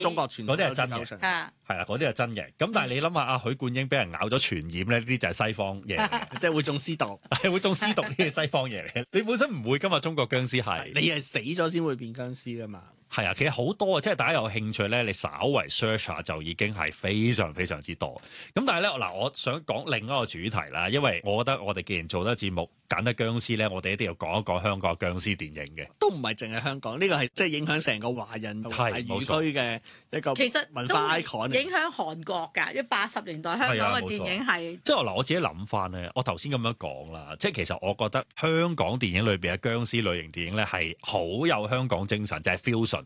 中國傳統嗰啲係真嘅，係啦，嗰啲係真嘅。咁但係你諗下，許冠英俾人咬咗傳染咧，呢啲就係西方嘢嚟嘅， 即係會中屍毒， 係會中屍毒呢啲係西方嘢嚟嘅。你本身唔會㗎嘛，中國僵屍係你係死咗先會變僵屍㗎嘛。 係啊，其實好多啊，即係大家有興趣咧，你稍為 search 下就已經係非常非常之多。咁但係咧嗱，我想講另一個主題啦，因為我覺得我哋既然做得節目揀得僵屍咧，我哋一定要講一講香港僵屍電影嘅。 都唔係淨係香港，呢個係即係影響成個華人大語區嘅一個文化 icon 嚟。 影響韓國㗎，因為80年代香港嘅電影係即係嗱，我自己諗翻咧，我頭先咁樣講啦，即係其實我覺得香港電影裏邊嘅僵屍類型電影咧係好有香港精神，就係 fusion。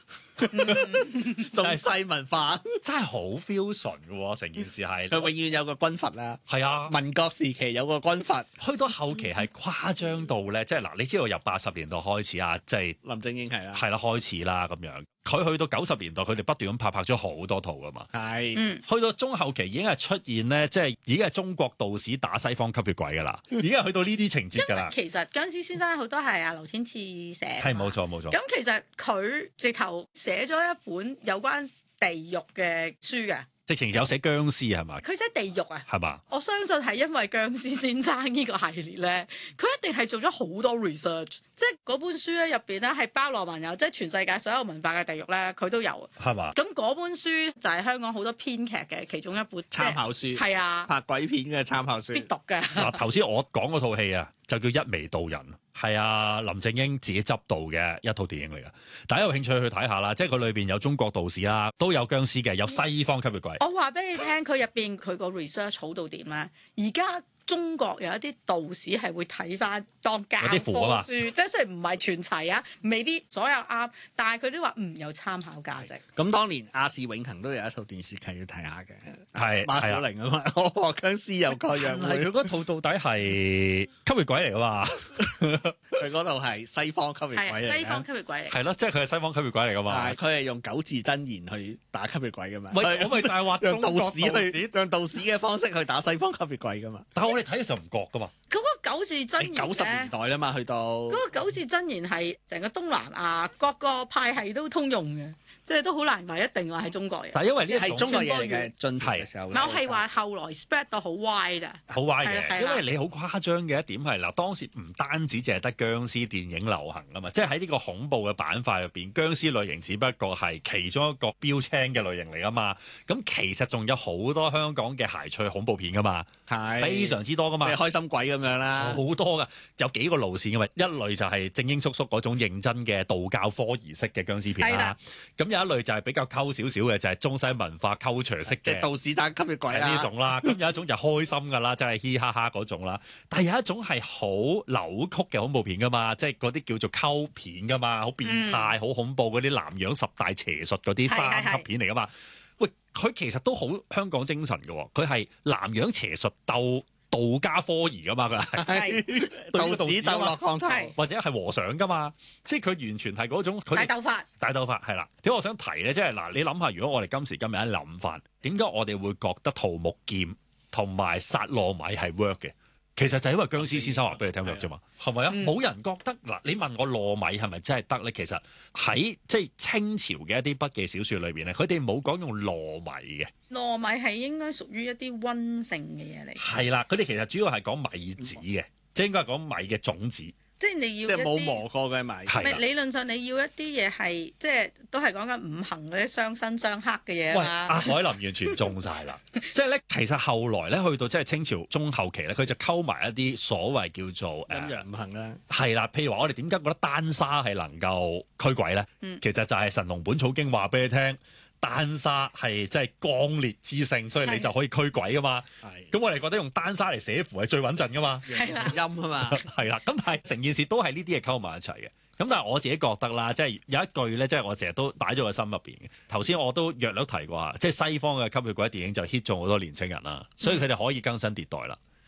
中西文化真係好 fusion 嘅喎，成件事係佢永遠有個軍閥啦， 係啊， 民國時期有個軍閥， 去到後期係誇張到咧，即係嗱，你知道由80年代開始啊，即係林正英係啦， 係啦開始啦咁樣。佢去到90年代，佢哋不斷咁拍咗好多套噶嘛。 係， 去到中後期已經係出現咧，即係已經係中國道士打西方吸血鬼噶啦，已經係去到呢啲情節㗎啦。 其實僵屍先生好多係阿劉天賜寫， 係冇錯冇錯。 咁其實佢直頭寫咗一本有關地獄嘅書嘅。 直情有寫僵屍係嘛？ 佢寫地獄啊， 係嘛？ 我相信係因為僵屍先生呢個系列咧，佢一定係做咗好多 research，即係嗰本書咧入邊咧係包羅萬有，即係全世界所有文化嘅地獄咧，佢都有。 係嘛？ 咁嗰本書就係香港好多編劇嘅其中一本參考書， 係啊， 拍鬼片嘅參考書， 必讀嘅。 嗱，頭先我講嗰套戲啊，就叫《一眉道人》，係啊林正英自己執導嘅一套電影嚟㗎。大家有興趣去睇下啦，即係佢裏邊有中國道士啦，都有僵屍嘅，有西方吸血鬼。 我話俾你聽，佢入邊佢個 research 好到點咧？而家中國有一啲道士係會睇翻當教科書，即係雖然唔係全齊啊，未必所有啱，但係佢都話有參考價值。 咁當年亞視永恆都有一套電視劇要睇下嘅， 係馬小玲啊嘛，我和僵屍有個樣。 係佢嗰套到底係吸血鬼嚟㗎嘛？ 佢嗰度係西方吸血鬼嚟嘅， 西方吸血鬼嚟。 係咯，即係佢係西方吸血鬼嚟㗎嘛？ 佢係用九字真言去打吸血鬼㗎嘛？ 我咪就係話用道士嘅方式去打西方吸血鬼㗎嘛？ 但係我哋睇嘅時候唔覺㗎嘛。 嗰個九字真言 90年代啦嘛，去到嗰個九字真言係成個東南亞各個派系都通用嘅，即係都好難話一定話係中國人。 但係因為呢係中國嘢嚟嘅，進題嘅時候。 我係話後來 spread 到好 wide 啊， 好 wide 嘅，因為你好誇張嘅一點係嗱，當時唔單止淨係得僵屍電影流行啊嘛，即係喺呢個恐怖嘅板塊入邊，僵屍類型只不過係其中一個標青嘅類型嚟啊嘛。咁其實仲有好多香港嘅諧趣恐怖片噶嘛，係非常之多噶嘛， 開心鬼咁樣啦， 好多噶，有幾個路線噶嘛。一類就係正英叔叔嗰種認真嘅道教科儀式嘅僵屍片啦，咁有一類就係比較溝少少嘅，就係中西文化culture式嘅，即係道士打吸血鬼呢種啦。咁有一種就開心噶啦，即係嘻嘻哈哈嗰種啦。但係有一種係好扭曲嘅恐怖片噶嘛，即係嗰啲叫做溝片噶嘛，好變態、好恐怖嗰啲南洋十大邪術嗰啲3級片嚟噶嘛。喂，佢其實都好香港精神嘅，佢係南洋邪術鬥道家科儀噶嘛，佢係道士鬥落降頭， 或者係和尚噶嘛，即係佢完全係嗰種大鬥法。 大鬥法係啦。點解我想提咧？即係嗱，你諗下，如果我哋今時今日一諗法，點解我哋會覺得桃木劍同埋殺糯米係 work 嘅？其實就係因為僵屍先生話俾你聽 work 啫嘛，係咪啊？冇人覺得嗱，你問我糯米係咪真係得咧？其實喺即係清朝嘅一啲筆記小説裏邊咧，佢哋冇講用糯米嘅。 糯米係應該屬於一啲溫性嘅嘢嚟。 係啦，佢哋其實主要係講米子嘅，即係應該係講米嘅種子。 即係你要即係冇磨過嘅米。 係理論上你要一啲嘢係即係都係講緊五行嗰啲相生相克嘅嘢啦。 阿海林完全中晒啦！即係咧，其實後來咧去到即係清朝中後期咧，佢就溝埋一啲所謂叫做陰陽五行啦。 係啦，譬如話我哋點解覺得丹砂係能夠驅鬼咧？其實就係《神農本草經》話俾你聽。丹砂係即係剛烈之性，所以你就可以驅鬼噶嘛。咁我哋覺得用丹砂嚟寫符係最穩陣噶嘛。 陰啊嘛。 係啦，咁但係成件事都係呢啲嘢溝埋一齊嘅。咁但係我自己覺得啦，即係有一句咧，即係我成日都擺咗個心入邊嘅。頭先我都略提過啊，即係西方嘅吸血鬼電影就 hit 咗好多年青人啦，所以佢哋可以更新迭代啦。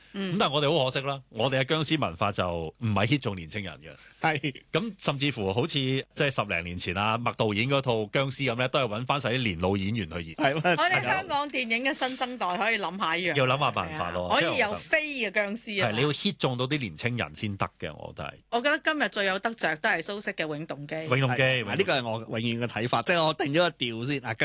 但係我哋好可惜啦，我哋嘅僵屍文化就唔係 hit 中年青人嘅。 係咁，甚至乎好似即係10零年前啊，麥導演嗰套僵屍咁咧，都係揾翻晒啲年老演員去演。 我哋香港電影嘅新生代可以諗下一樣， 要諗下辦法咯。 可以有飛嘅僵屍啊！ 係你要 hit 中到啲年青人先得嘅，我覺得係。 我覺得今日最有得着都係蘇軾嘅《永動機》。 永動機， 呢個係我永遠嘅睇法，即係我定咗個調先。